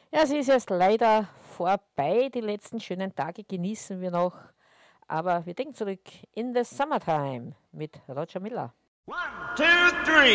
Ja, es ist jetzt leider vorbei. Die letzten schönen Tage genießen wir noch. Aber wir denken zurück in the Summertime mit Roger Miller. One, two, three.